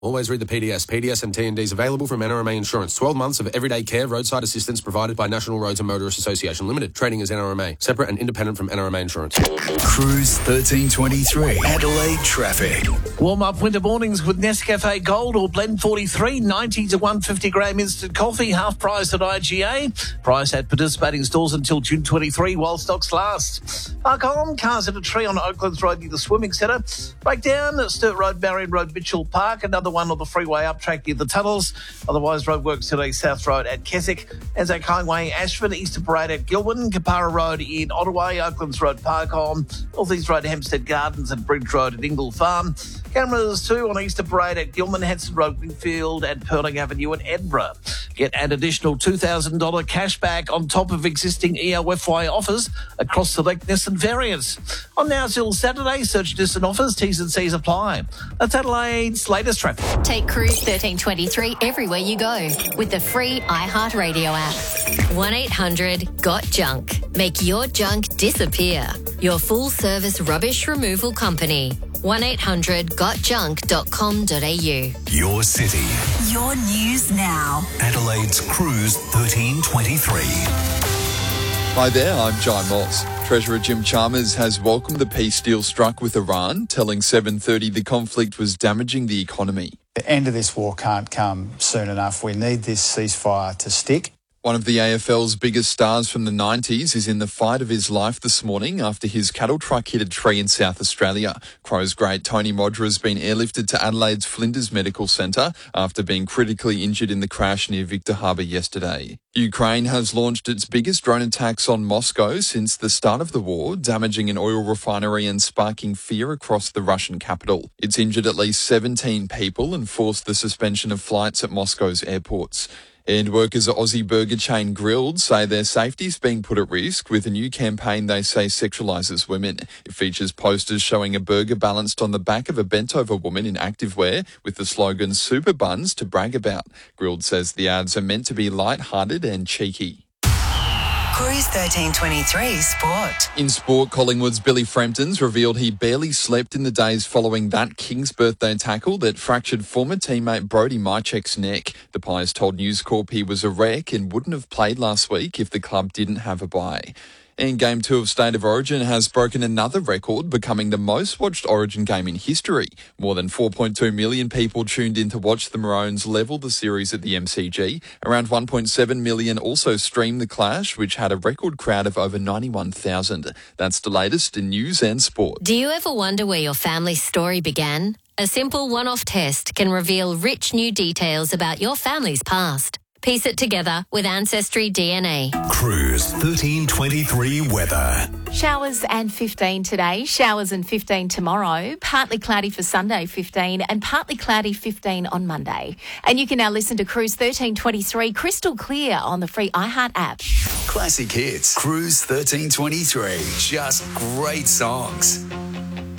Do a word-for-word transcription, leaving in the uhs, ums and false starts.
Always read the P D S. P D S and T and Ds available from N R M A Insurance. twelve months of everyday care roadside assistance provided by National Roads and Motorists Association Limited. Trading is N R M A. Separate and independent from N R M A Insurance. Cruise thirteen twenty-three. Adelaide traffic. Warm up winter mornings with Nescafe Gold or Blend forty-three, ninety to one hundred fifty gram instant coffee, half price at I G A. Price at participating stores until June twenty-third while stocks last. Park on, cars in a tree on Oaklands Road near the swimming centre. Breakdown at Sturt Road, Marion Road, Mitchell Park. Another one on the freeway up track near the tunnels. Otherwise, roadworks today, South Road at Keswick, Anzac Highway, Ashford, Easter Parade at Gilwyn, Kapara Road in Ottawa, Oaklands Road, Parkham, North East Road, Hempstead Gardens and Bridge Road at Ingle Farm. Cameras too on Easter Parade at Gilman, Henson Road, Wingfield and Perling Avenue in Edinburgh. Get an additional two thousand dollars cash back on top of existing E O F Y offers across select Nissan variants. On now till Saturday, search Nissan offers, T's and C's apply. That's Adelaide's latest traffic. Take Cruise thirteen twenty-three everywhere you go with the free iHeartRadio app. one eight hundred got junk. Make your junk disappear. Your full service rubbish removal company. one eight hundred got junk dot com dot a u. Your city. Your news now. Adelaide's Cruise thirteen twenty-three. Hi there, I'm Jai Moss. Treasurer Jim Chalmers has welcomed the peace deal struck with Iran, telling seven thirty the conflict was damaging the economy. The end of this war can't come soon enough. We need this ceasefire to stick. One of the A F L's biggest stars from the nineties is in the fight of his life this morning after his cattle truck hit a tree in South Australia. Crows great Tony Modra has been airlifted to Adelaide's Flinders Medical Centre after being critically injured in the crash near Victor Harbour yesterday. Ukraine has launched its biggest drone attacks on Moscow since the start of the war, damaging an oil refinery and sparking fear across the Russian capital. It's injured at least seventeen people and forced the suspension of flights at Moscow's airports. And workers at Aussie burger chain Grilled say their safety is being put at risk with a new campaign they say sexualises women. It features posters showing a burger balanced on the back of a bent-over woman in activewear with the slogan "Super Buns to brag about." Grilled says the ads are meant to be light-hearted and cheeky. Cruise thirteen twenty-three Sport. In sport, Collingwood's Billy Frampton's revealed he barely slept in the days following that King's birthday tackle that fractured former teammate Brody Mychek's neck. The Pies told News Corp he was a wreck and wouldn't have played last week if the club didn't have a bye. And Game two of State of Origin has broken another record, becoming the most watched Origin game in history. More than four point two million people tuned in to watch the Maroons level the series at the M C G. Around one point seven million also streamed the clash, which had a record crowd of over ninety-one thousand. That's the latest in news and sport. Do you ever wonder where your family's story began? A simple one-off test can reveal rich new details about your family's past. Piece it together with Ancestry D N A. Cruise thirteen twenty-three weather. Showers and fifteen today, showers and fifteen tomorrow, partly cloudy for Sunday fifteen and partly cloudy fifteen on Monday. And you can now listen to Cruise thirteen twenty-three crystal clear on the free iHeart app. Classic hits. Cruise thirteen twenty-three. Just great songs.